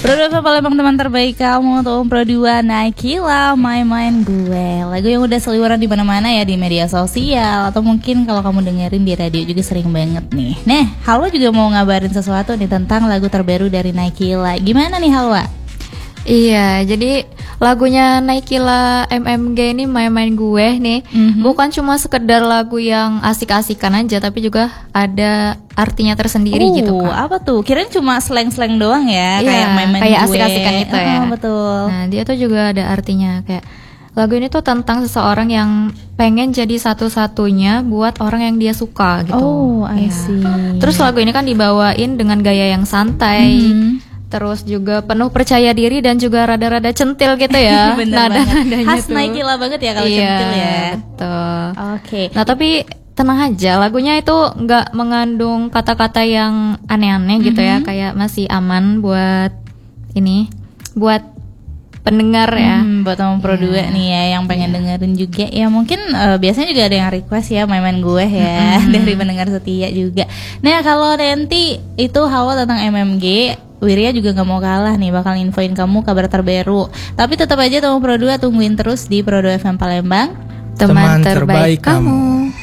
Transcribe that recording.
Pro 2 Palembang, teman terbaik kamu. Tuh Pro 2 Naikila, main-main gue. Lagu yang udah seliweran di mana-mana ya, di media sosial, atau mungkin kalau kamu dengerin di radio juga sering banget nih. Nah, Halwa juga mau ngabarin sesuatu nih tentang lagu terbaru dari Naikila. Gimana nih Halwa? Iya, jadi lagunya Naikila MMG ini main-main gue nih, bukan cuma sekedar lagu yang asik-asikan aja, tapi juga ada artinya tersendiri gitu kan. Apa tuh? Kirain cuma slang-slang doang ya, Iya, kayak main-main kayak gue. asik-asikan gitu ya. Betul. Nah, dia tuh juga ada artinya kayak lagu ini tuh tentang seseorang yang pengen jadi satu-satunya buat orang yang dia suka gitu. Oh, I see. Terus lagu ini kan dibawain dengan gaya yang santai. Terus juga penuh percaya diri dan juga rada-rada centil gitu ya. Nada-nadanya khas Naikila banget ya kalau centil ya. Betul. Oke. Nah tapi tenang aja, lagunya itu nggak mengandung kata-kata yang aneh-aneh gitu ya. Kayak masih aman buat ini, buat pendengar ya. Buat teman Pro 2 nih ya yang pengen dengerin juga ya, mungkin biasanya juga ada yang request ya main-main gue ya dari pendengar setia juga. Nah kalau nanti itu Hawa tentang MMG, Wirya juga gak mau kalah nih, bakal infoin kamu kabar terbaru. Tapi tetap aja teman Pro 2 tungguin terus di Pro 2 FM Palembang, teman terbaik kamu.